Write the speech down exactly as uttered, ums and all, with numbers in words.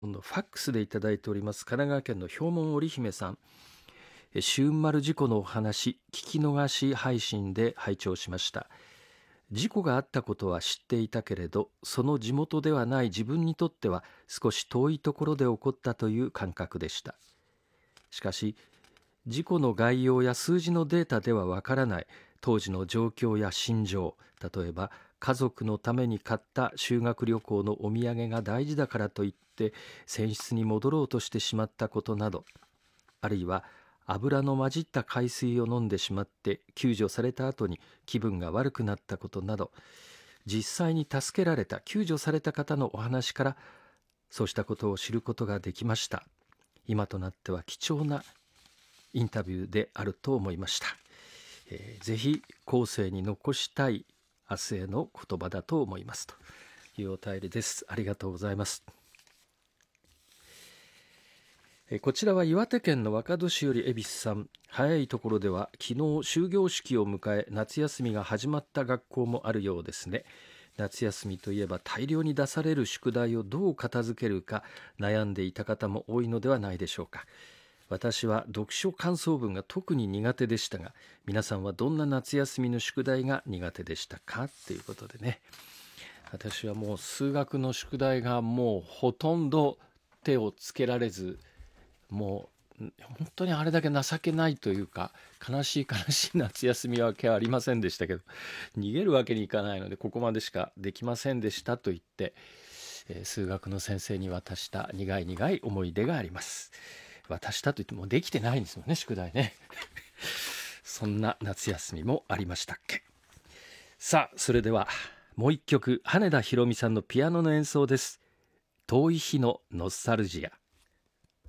今度ファックスでいただいております。神奈川県の氷門織姫さん。シウンマル事故のお話、聞き逃し配信で拝聴しました。事故があったことは知っていたけれど、その地元ではない自分にとっては少し遠いところで起こったという感覚でした。しかし、事故の概要や数字のデータではわからない当時の状況や心情、例えば家族のために買った修学旅行のお土産が大事だからといって船室に戻ろうとしてしまったことなど、あるいは油の混じった海水を飲んでしまって救助された後に気分が悪くなったことなど、実際に助けられた救助された方のお話からそうしたことを知ることができました。今となっては貴重なインタビューであると思いました。えー、ぜひ後世に残したい明日への言葉だと思いますというお便りです。ありがとうございます。えー、こちらは岩手県の若戸市より恵比寿さん。早いところでは昨日終業式を迎え夏休みが始まった学校もあるようですね。夏休みといえば大量に出される宿題をどう片付けるか悩んでいた方も多いのではないでしょうか。私は読書感想文が特に苦手でしたが、皆さんはどんな夏休みの宿題が苦手でしたかということでね。私はもう数学の宿題がもうほとんど手をつけられず、もう本当にあれだけ情けないというか悲しい悲しい夏休みはありませんでしたけど、逃げるわけにいかないのでここまでしかできませんでしたと言って、えー、数学の先生に渡した苦い苦い思い出があります。渡したといってもできてないんですよね、宿題ねそんな夏休みもありましたっけ。さあ、それではもう一曲、羽田裕美さんのピアノの演奏です。遠い日のノスタルジア。